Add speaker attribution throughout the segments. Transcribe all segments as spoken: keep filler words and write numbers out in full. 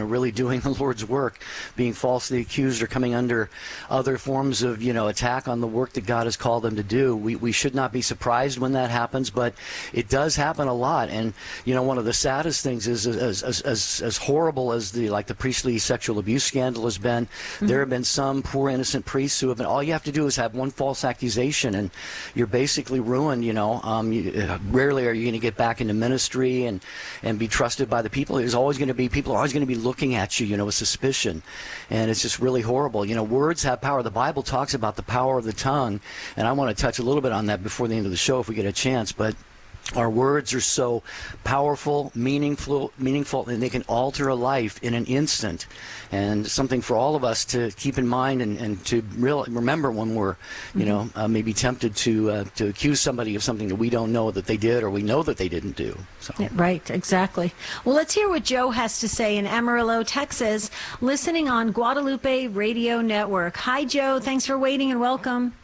Speaker 1: know, really doing the Lord's work, being falsely accused or coming under other forms of, you know, attack on the work that God has called them to do. We we should not be surprised when that happens, but it does happen a lot. And, you know, one of the saddest things is as as as, as horrible as the like the priestly sexual abuse scandal has been, mm-hmm. there have been some poor innocent priests who have been, all you have to do is have one false accusation and you're basically ruined, you know. Um, you, rarely are you going to get back into ministry and, and be trusted by the people. There's always going to be, people are always going to be looking at you, you know, with suspicion. And it's just really horrible. You know, words have power. The Bible talks about the power of the tongue. And I want to touch a little bit on that before the end of the show if we get a chance. But our words are so powerful, meaningful, meaningful, and they can alter a life in an instant. And something for all of us to keep in mind and, and to real, remember when we're, you mm-hmm. know, uh, maybe tempted to uh, to accuse somebody of something that we don't know that they did or we know that they didn't do. So.
Speaker 2: Yeah, right, exactly. Well, let's hear what Joe has to say in Amarillo, Texas, listening on Guadalupe Radio Network. Hi, Joe. Thanks for waiting and welcome.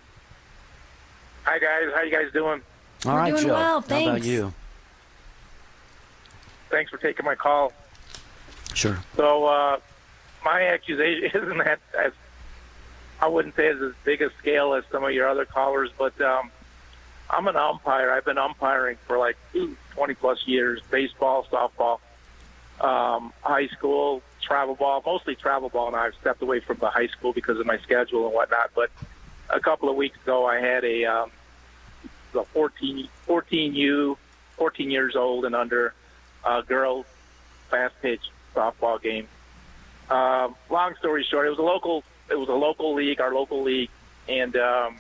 Speaker 3: Hi, guys. How you guys doing?
Speaker 1: All
Speaker 2: We're
Speaker 1: right,
Speaker 2: doing
Speaker 1: Joe.
Speaker 2: Well, thanks.
Speaker 1: How about you?
Speaker 3: Thanks for taking my call.
Speaker 1: Sure.
Speaker 3: So, uh, my accusation isn't that as, I wouldn't say it's as big a scale as some of your other callers, but um, I'm an umpire. I've been umpiring for like twenty plus years, baseball, softball, um, high school, travel ball, mostly travel ball, and I've stepped away from the high school because of my schedule and whatnot. But a couple of weeks ago, I had a um, the fourteen, fourteen U, fourteen years old and under, uh, girls fast pitch softball game. Uh, long story short, it was a local, it was a local league, our local league, and um,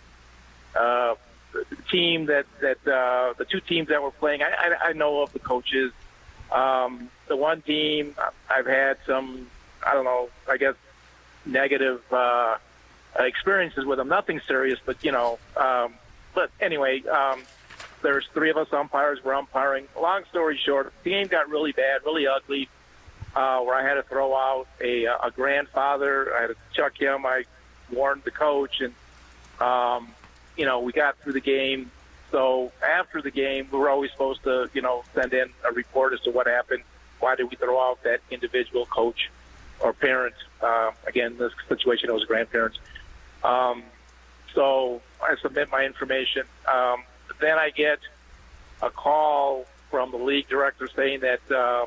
Speaker 3: uh, the team that that uh, the two teams that were playing, I, I, I know of the coaches. Um, the one team, I've had some, I don't know, I guess negative uh, experiences with them. Nothing serious, but you know. Um, But anyway, um, there's three of us umpires. We're umpiring. Long story short, the game got really bad, really ugly, uh, where I had to throw out a, a grandfather. I had to chuck him. I warned the coach, and, um, you know, we got through the game. So after the game, we were always supposed to, you know, send in a report as to what happened. Why did we throw out that individual coach or parent? Uh, again, in this situation, it was grandparents. Um, So I submit my information. Um, then I get a call from the league director saying that um,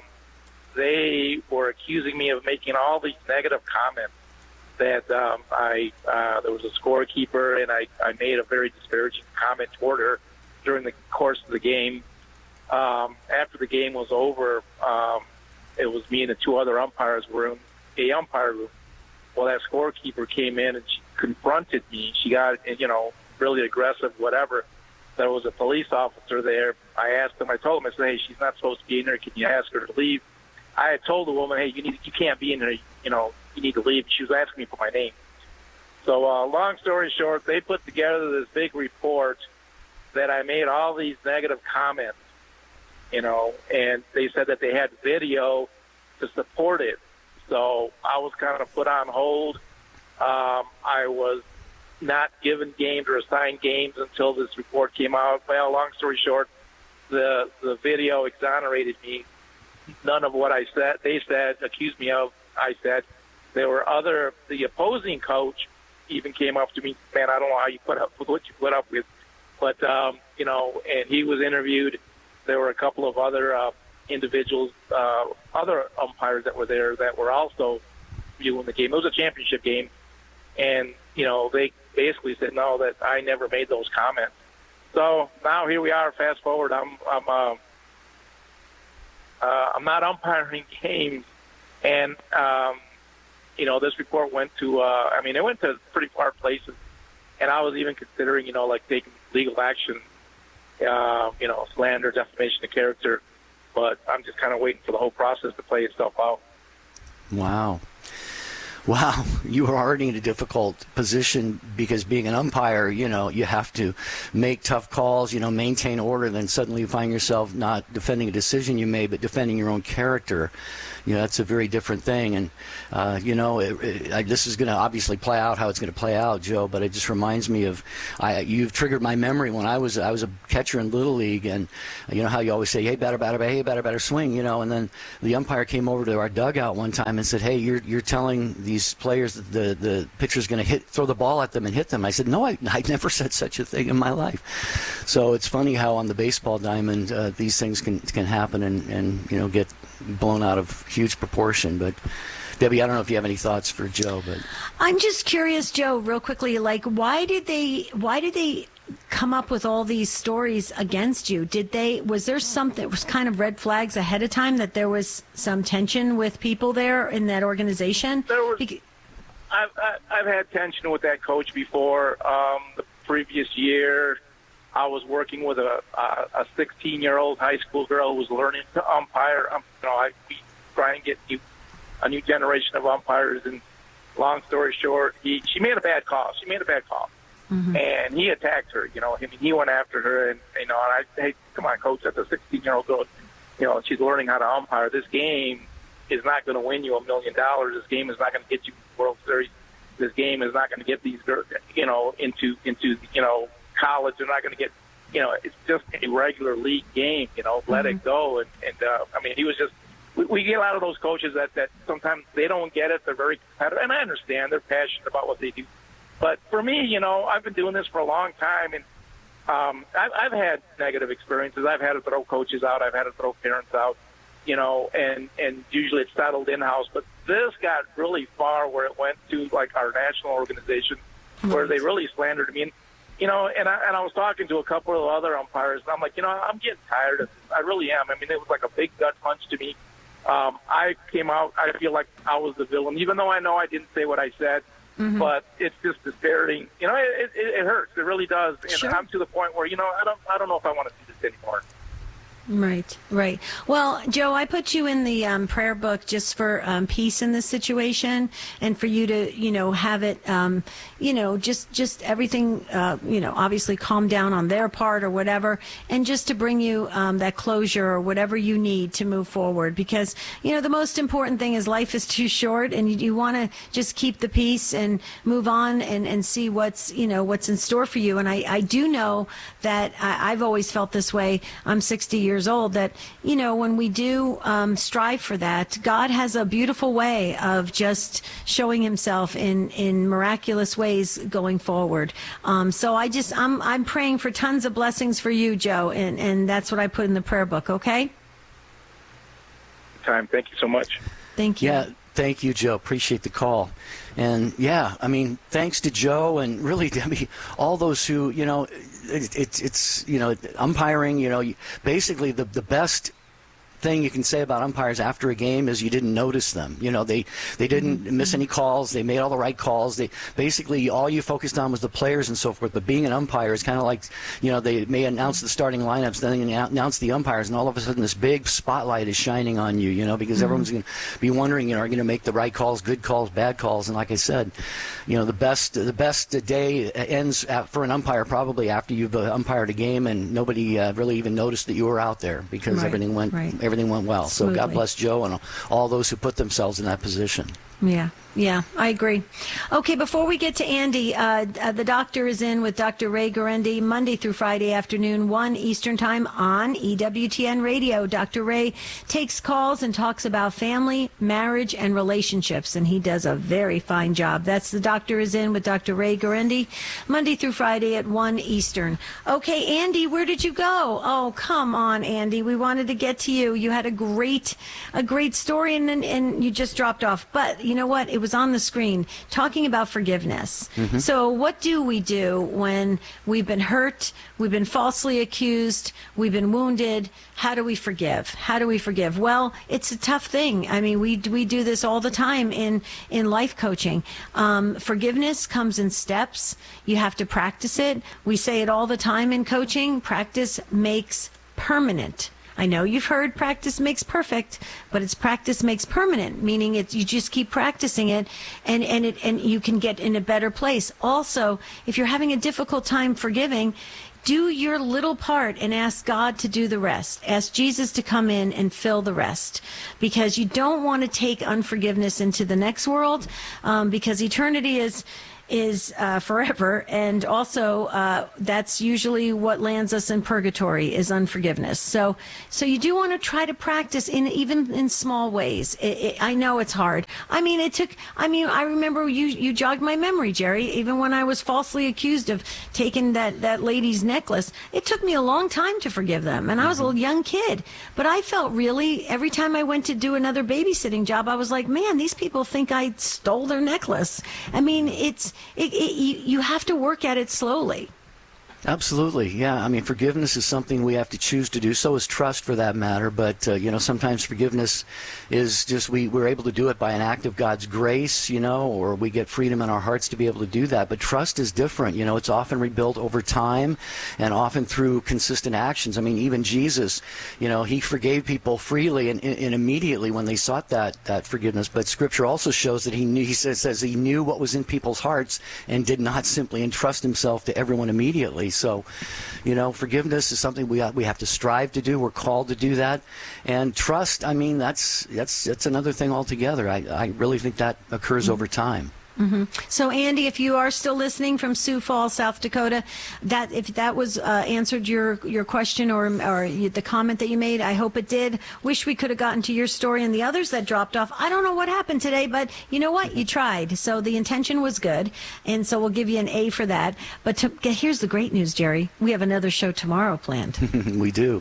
Speaker 3: they were accusing me of making all these negative comments, that um, I uh, there was a scorekeeper and I, I made a very disparaging comment toward her during the course of the game. Um, after the game was over, um, it was me and the two other umpires were in a umpire room. Well, that scorekeeper came in and she confronted me. She got, you know, really aggressive, whatever. There was a police officer there. I asked him, I told him, I said, hey, she's not supposed to be in there. Can you ask her to leave? I had told the woman, hey, you need, you can't be in there. You know, you need to leave. She was asking me for my name. So uh, long story short, they put together this big report that I made all these negative comments, you know, and they said that they had video to support it. So I was kind of put on hold. Um, I was not given games or assigned games until this report came out. Well, long story short, the the video exonerated me. None of what I said, they said, accused me of, I said. There were other, the opposing coach even came up to me, man, I don't know how you put up with what you put up with. But, um, you know, and he was interviewed. There were a couple of other uh, individuals, uh, other umpires that were there that were also viewing the game. It was a championship game. And, you know, they basically said, no, that I never made those comments. So now here we are, fast forward. I'm, I'm, uh, uh, I'm not umpiring games. And, um, you know, this report went to, uh, I mean, it went to pretty far places. And I was even considering, you know, like taking legal action, uh, you know, slander, defamation of character. But I'm just kind of waiting for the whole process to play itself out.
Speaker 1: Wow. Wow, you are already in a difficult position because being an umpire, you know, you have to make tough calls, you know, maintain order, then suddenly you find yourself not defending a decision you made, but defending your own character. You know, that's a very different thing. And, uh, you know, it, it, I, this is going to obviously play out how it's going to play out, Joe, but it just reminds me of, I, you've triggered my memory when I was I was a catcher in Little League, and you know how you always say, hey, batter, batter, batter, hey, batter, batter, swing, you know, and then the umpire came over to our dugout one time and said, hey, you're you're telling these players that the, the pitcher's going to hit, throw the ball at them and hit them. I said, no, I, I never said such a thing in my life. So it's funny how on the baseball diamond uh, these things can, can happen and, and, you know, get blown out of huge proportion. But Debbie, I don't know if you have any thoughts for Joe, but
Speaker 2: I'm just curious, Joe, real quickly, like why did they why did they come up with all these stories against you? Did they was there something was kind of red flags ahead of time that there was some tension with people there in that organization?
Speaker 3: There was,
Speaker 2: Beca-
Speaker 3: I've, I've had tension with that coach before. Um, the previous year, I was working with a a sixteen-year-old high school girl who was learning to umpire. Um, you know, I we try and get new, a new generation of umpires. And long story short, he she made a bad call. She made a bad call, mm-hmm. and he attacked her. You know, I mean, he went after her, and you know, and I hey, come on, coach, that's a sixteen-year-old girl. You know, she's learning how to umpire. This game is not going to win you a million dollars. This game is not going to get you World Series. This game is not going to get these girls, you know, into into you know. college. They're not going to get, you know, it's just a regular league game, you know, let mm-hmm. it go. And, and uh, I mean, he was just, we, we get a lot of those coaches that, that sometimes they don't get it. They're very competitive. And I understand they're passionate about what they do. But for me, you know, I've been doing this for a long time. And um, I've, I've had negative experiences. I've had to throw coaches out. I've had to throw parents out, you know, and, and usually it's settled in-house. But this got really far where it went to, like, our national organization mm-hmm. where they really slandered me. And, You know, and I, and I was talking to a couple of other umpires, and I'm like, you know, I'm getting tired of this. I really am. I mean, it was like a big gut punch to me. Um, I came out, I feel like I was the villain, even though I know I didn't say what I said. Mm-hmm. But it's just disparaging. You know, it, it, it hurts. It really does. And sure. I'm to the point where, you know, I don't, I don't know if I want to do this anymore.
Speaker 2: Right, right. Well, Joe, I put you in the um, prayer book just for um, peace in this situation, and for you to, you know, have it, um, you know, just just everything, uh, you know, obviously calm down on their part or whatever, and just to bring you um, that closure or whatever you need to move forward. Because, you know, the most important thing is life is too short, and you, you want to just keep the peace and move on and, and see what's, you know, what's in store for you. And I, I do know that I, I've always felt this way. I'm sixty years old, that, you know, when we do um, strive for that, God has a beautiful way of just showing himself in, in miraculous ways going forward. Um, so I just, I'm, I'm praying for tons of blessings for you, Joe, and, and that's what I put in the prayer book, okay?
Speaker 3: Time. Thank you so much.
Speaker 2: Thank you.
Speaker 1: Yeah. Thank you, Joe. Appreciate the call. And, yeah, I mean, thanks to Joe and really, Debbie, all those who, you know, it, it, it's, you know, umpiring, you know, basically the, the best thing you can say about umpires after a game is you didn't notice them. You know, they, they didn't mm-hmm. miss any calls. They made all the right calls. They basically, all you focused on was the players and so forth. But being an umpire is kind of like, you know, they may announce the starting lineups, then they announce the umpires, and all of a sudden this big spotlight is shining on you, you know, because mm-hmm. everyone's going to be wondering, you know, are you going to make the right calls, good calls, bad calls? And like I said, you know, the best the best day ends at, for an umpire probably after you've uh, umpired a game and nobody uh, really even noticed that you were out there because right. everything went right. everything went well. Smoothly. So God bless Joe and all those who put themselves in that position.
Speaker 2: Yeah, yeah, I agree. Okay, before we get to Andy, uh, uh, the doctor is in with Doctor Ray Guarendi Monday through Friday afternoon, one Eastern Time on E W T N Radio. Doctor Ray takes calls and talks about family, marriage, and relationships, and he does a very fine job. That's the doctor is in with Doctor Ray Guarendi Monday through Friday at one Eastern. Okay, Andy, where did you go? Oh, come on, Andy. We wanted to get to you. You had a great, a great story, and and you just dropped off. But you know what? It was on the screen talking about forgiveness. Mm-hmm. So what do we do when we've been hurt, we've been falsely accused, we've been wounded? How do we forgive? How do we forgive? Well, it's a tough thing. I mean, we we do this all the time in, in life coaching. Um, forgiveness comes in steps. You have to practice it. We say it all the time in coaching. Practice makes permanent. I know you've heard practice makes perfect, but it's practice makes permanent, meaning it's you just keep practicing it, and and it and you can get in a better place. Also, if you're having a difficult time forgiving, do your little part and ask God to do the rest. Ask Jesus to come in and fill the rest, because you don't want to take unforgiveness into the next world, um, because eternity is is uh, forever, and also uh, that's usually what lands us in purgatory is unforgiveness. So, so you do want to try to practice in even in small ways. It, it, I know it's hard. I mean, it took. I mean, I remember you you jogged my memory, Jerry. Even when I was falsely accused of taking that that lady's necklace, it took me a long time to forgive them, and I was a little young kid. But I felt really every time I went to do another babysitting job, I was like, man, these people think I stole their necklace. I mean, it's. It, it, you, you have to work at it slowly.
Speaker 1: Absolutely, yeah. I mean, forgiveness is something we have to choose to do. So is trust, for that matter. But uh, you know, sometimes forgiveness is just we we're able to do it by an act of God's grace, you know, or we get freedom in our hearts to be able to do that. But trust is different. You know, it's often rebuilt over time, and often through consistent actions. I mean, even Jesus, you know, he forgave people freely and, and immediately when they sought that that forgiveness. But Scripture also shows that he knew. He says, says he knew what was in people's hearts and did not simply entrust himself to everyone immediately. So, you know, forgiveness is something we we have to strive to do. We're called to do that, and trust. I mean, that's that's that's another thing altogether. I I really think that occurs mm-hmm. over time.
Speaker 2: Mm-hmm. So, Andy, if you are still listening from Sioux Falls, South Dakota, that if that was uh, answered your your question or or the comment that you made, I hope it did. Wish we could have gotten to your story and the others that dropped off. I don't know what happened today, but you know what? You tried. So the intention was good, and so we'll give you an A for that. But to, here's the great news, Jerry. We have another show tomorrow planned.
Speaker 1: We do.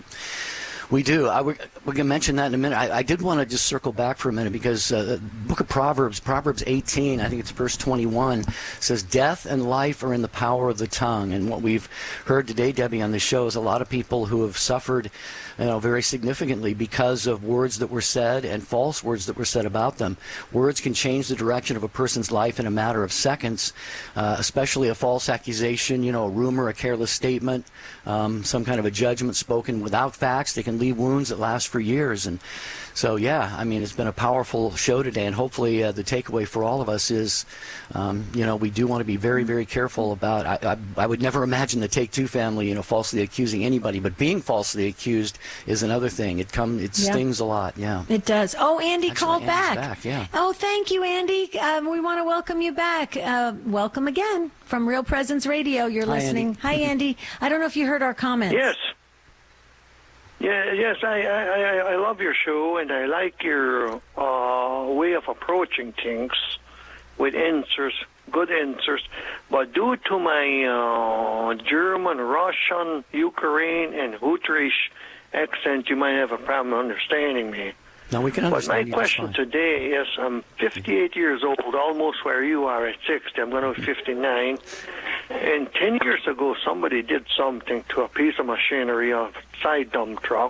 Speaker 1: We do. I, we're we're going to mention that in a minute. I, I did want to just circle back for a minute because uh, the book of Proverbs, Proverbs eighteen, I think it's verse twenty-one, says, death and life are in the power of the tongue. And what we've heard today, Debbie, on the show is a lot of people who have suffered, you know, very significantly because of words that were said and false words that were said about them. Words can change the direction of a person's life in a matter of seconds, uh, especially a false accusation, you know, a rumor, a careless statement, um, some kind of a judgment spoken without facts. They can leave wounds that last for years. And so, yeah, I mean, it's been a powerful show today, and hopefully uh, the takeaway for all of us is, um, you know, we do want to be very, very careful about, I, I, I would never imagine the Take-Two family, you know, falsely accusing anybody, but being falsely accused is another thing. It come, it
Speaker 2: yeah.
Speaker 1: stings a lot, yeah.
Speaker 2: It does. Oh, Andy
Speaker 1: Actually,
Speaker 2: called
Speaker 1: Andy's
Speaker 2: back.
Speaker 1: back yeah.
Speaker 2: Oh, thank you, Andy. Um, we want to welcome you back. Uh, welcome again from Real Presence Radio. You're
Speaker 1: Hi,
Speaker 2: listening.
Speaker 1: Andy.
Speaker 2: Hi, Andy. I don't know if you heard our comments.
Speaker 4: Yes. Yeah, yes, I, I, I, I love your show, and I like your uh, way of approaching things with answers, good answers. But due to my uh, German, Russian, Ukraine, and Utrecht accent, you might have a problem understanding me.
Speaker 1: No, we can understand.
Speaker 4: But my question today is, I'm fifty-eight years old, almost where you are at sixty. I'm going to be fifty-nine. And ten years ago, somebody did something to a piece of machinery, a side dump truck,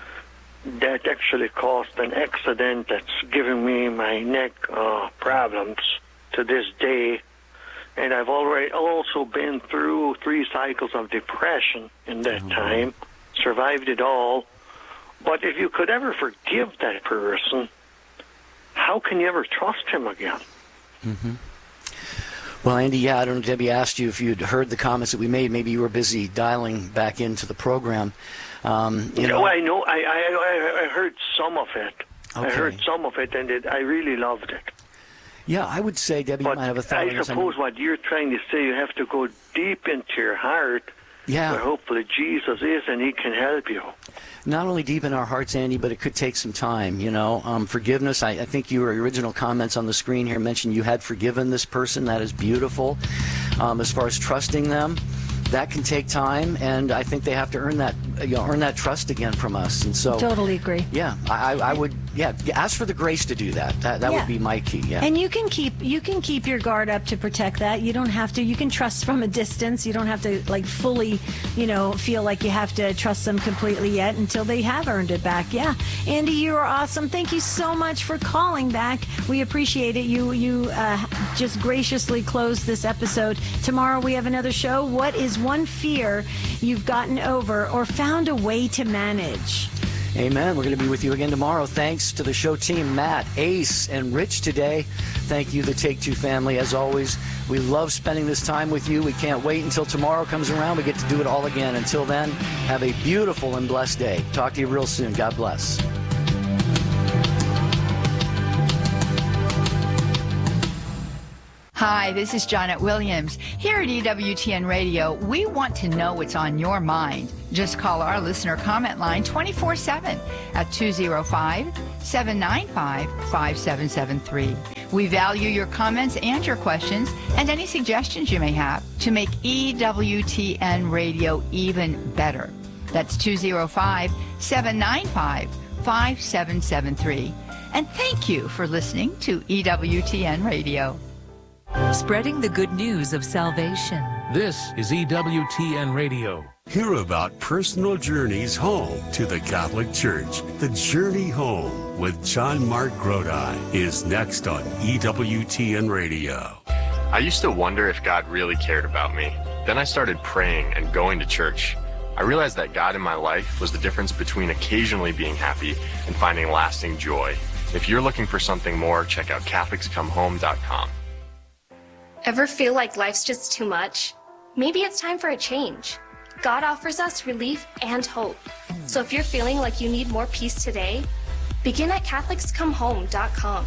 Speaker 4: that actually caused an accident that's giving me my neck uh, problems to this day. And I've already also been through three cycles of depression in that oh, time, survived it all. But if you could ever forgive that person, how can you ever trust him again?
Speaker 1: Mm-hmm. Well, Andy, yeah, I don't know, Debbie asked you if you'd heard the comments that we made. Maybe you were busy dialing back into the program. Um, you know,
Speaker 4: no, I know. I, I, I heard some of it. Okay. I heard some of it, and it, I really loved it.
Speaker 1: Yeah, I would say, Debbie,
Speaker 4: but
Speaker 1: you might have a thought.
Speaker 4: I suppose what you're trying to say, you have to go deep into your heart,
Speaker 1: yeah,
Speaker 4: where hopefully Jesus is, and he can help you.
Speaker 1: Not only deep in our hearts, Andy, but it could take some time, you know. Um, forgiveness, I, I think your original comments on the screen here mentioned you had forgiven this person. That is beautiful. Um, as far as trusting them, that can take time, and I think they have to earn that, you know, earn that trust again from us. And so,
Speaker 2: totally agree.
Speaker 1: Yeah, I, I would, yeah, ask for the grace to do that. That, that
Speaker 2: yeah.
Speaker 1: would be my key. Yeah.
Speaker 2: And you can keep you can keep your guard up to protect that. You don't have to. You can trust from a distance. You don't have to like fully, you know, feel like you have to trust them completely yet until they have earned it back. Yeah, Andy, you are awesome. Thank you so much for calling back. We appreciate it. You you uh, just graciously closed this episode. Tomorrow we have another show. What is one fear you've gotten over or found a way to manage?
Speaker 1: Amen. We're going to be with you again tomorrow. Thanks to the show team, Matt, Ace, and Rich today. Thank you, the Take Two family. As always, we love spending this time with you. We can't wait until tomorrow comes around. We get to do it all again. Until then, have a beautiful and blessed day. Talk to you real soon. God bless.
Speaker 5: Hi, this is Janet Williams. Here at E W T N Radio, we want to know what's on your mind. Just call our listener comment line twenty-four seven at two oh five, seven nine five, five seven seven three. We value your comments and your questions and any suggestions you may have to make E W T N Radio even better. That's two oh five, seven nine five, five seven seven three. And thank you for listening to E W T N Radio.
Speaker 6: Spreading the good news of salvation.
Speaker 7: This is E W T N Radio.
Speaker 8: Hear about personal journeys home to the Catholic Church. The Journey Home with John Mark Grodi is next on E W T N Radio.
Speaker 9: I used to wonder if God really cared about me. Then I started praying and going to church. I realized that God in my life was the difference between occasionally being happy and finding lasting joy. If you're looking for something more, check out Catholics Come Home dot com.
Speaker 10: Ever feel like life's just too much? Maybe it's time for a change. God offers us relief and hope. So if you're feeling like you need more peace today, begin at Catholics Come Home dot com.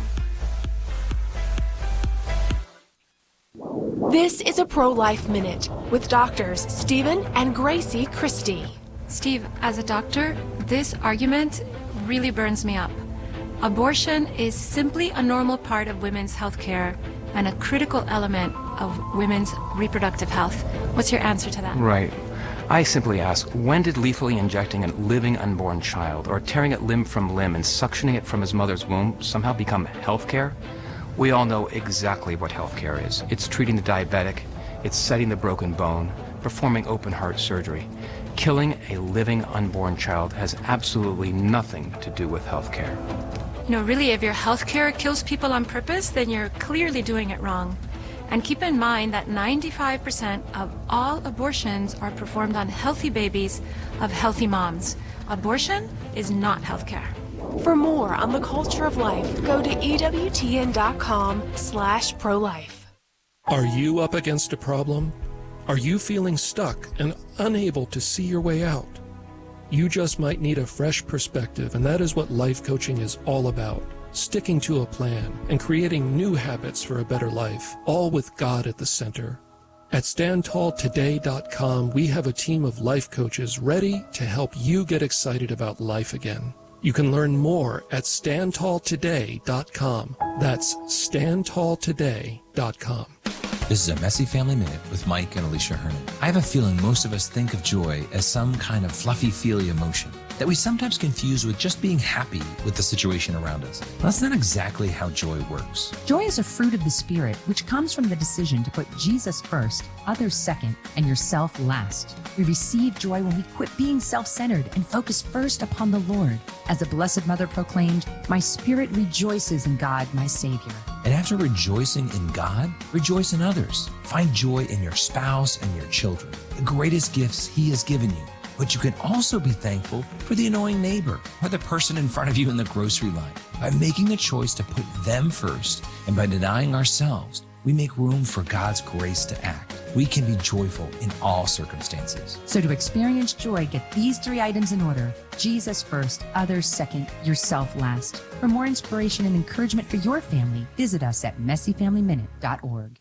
Speaker 11: This is a Pro-Life Minute with doctors Stephen and Gracie Christie.
Speaker 12: Steve, as a doctor, this argument really burns me up. Abortion is simply a normal part of women's health care and a critical element of women's reproductive health. What's your answer to that?
Speaker 13: Right. I simply ask, when did lethally injecting a living unborn child or tearing it limb from limb and suctioning it from his mother's womb somehow become health care? We all know exactly what health care is. It's treating the diabetic, it's setting the broken bone, performing open heart surgery. Killing a living unborn child has absolutely nothing to do with health care.
Speaker 12: You know, really, if your health care kills people on purpose, then you're clearly doing it wrong. And keep in mind that ninety-five percent of all abortions are performed on healthy babies of healthy moms. Abortion is not health care.
Speaker 11: For more on the culture of life, go to E W T N dot com slash pro-life.
Speaker 14: Are you up against a problem? Are you feeling stuck and unable to see your way out? You just might need a fresh perspective, and that is what life coaching is all about. Sticking to a plan and creating new habits for a better life, all with God at the center. At stand tall today dot com, we have a team of life coaches ready to help you get excited about life again. You can learn more at stand tall today dot com. That's stand tall today dot com.
Speaker 15: This is a Messy Family Minute with Mike and Alicia Hernon. I have a feeling most of us think of joy as some kind of fluffy-feely emotion that we sometimes confuse with just being happy with the situation around us. That's not exactly how joy works.
Speaker 16: Joy is a fruit of the Spirit, which comes from the decision to put Jesus first, others second, and yourself last. We receive joy when we quit being self-centered and focus first upon the Lord. As the Blessed Mother proclaimed, "My spirit rejoices in God, my Savior."
Speaker 15: And after rejoicing in God, rejoice in others. Find joy in your spouse and your children, the greatest gifts He has given you. But you can also be thankful for the annoying neighbor or the person in front of you in the grocery line. By making the choice to put them first and by denying ourselves, we make room for God's grace to act. We can be joyful in all circumstances.
Speaker 16: So to experience joy, get these three items in order. Jesus first, others second, yourself last. For more inspiration and encouragement for your family, visit us at messy family minute dot org.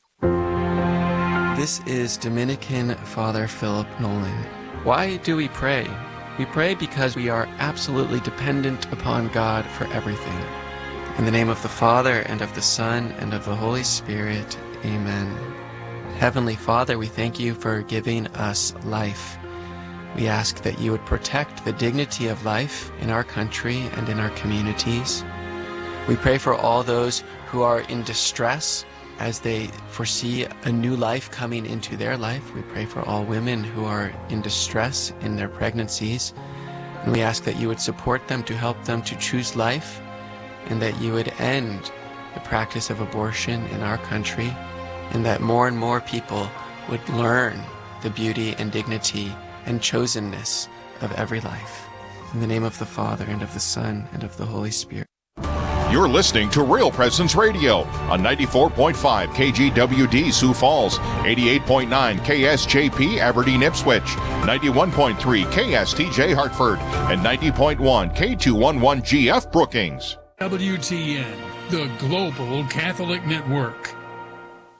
Speaker 17: This is Dominican Father Philip Nolan. Why do we pray? We pray because we are absolutely dependent upon God for everything. In the name of the Father, and of the Son, and of the Holy Spirit, amen. Heavenly Father, we thank you for giving us life. We ask that you would protect the dignity of life in our country and in our communities. We pray for all those who are in distress as they foresee a new life coming into their life. We pray for all women who are in distress in their pregnancies. And we ask that you would support them to help them to choose life, and that you would end the practice of abortion in our country, and that more and more people would learn the beauty and dignity and chosenness of every life. In the name of the Father, and of the Son, and of the Holy Spirit.
Speaker 18: You're listening to Real Presence Radio on ninety-four point five K G W D Sioux Falls, eighty-eight point nine K S J P Aberdeen Ipswich, ninety-one point three K S T J Hartford, and ninety point one K two eleven G F Brookings.
Speaker 19: W T N, the Global Catholic Network.